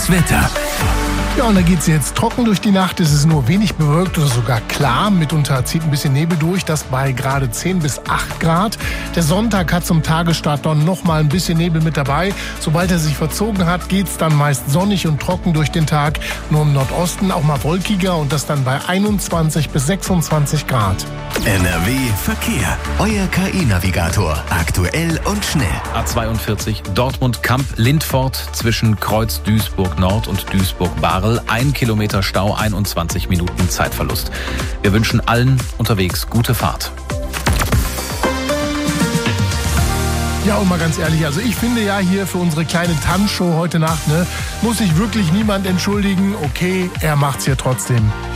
Wetter. Ja, und da geht es jetzt trocken durch die Nacht. Es ist nur wenig bewölkt oder sogar klar. Mitunter zieht ein bisschen Nebel durch, das bei gerade 10 bis 8 Grad. Der Sonntag hat zum Tagesstart dann noch mal ein bisschen Nebel mit dabei. Sobald er sich verzogen hat, geht es dann meist sonnig und trocken durch den Tag. Nur im Nordosten auch mal wolkiger und das dann bei 21 bis 26 Grad. NRW Verkehr. Euer KI-Navigator. Aktuell und schnell. A42 Dortmund-Kamp-Lindfort zwischen Kreuz Duisburg-Nord und Duisburg-Barel. 1 Kilometer Stau, 21 Minuten Zeitverlust. Wir wünschen allen unterwegs gute Fahrt. Ja, und mal ganz ehrlich, also ich finde ja hier für unsere kleine Tanzshow heute Nacht, muss sich wirklich niemand entschuldigen. Okay, er macht's hier trotzdem.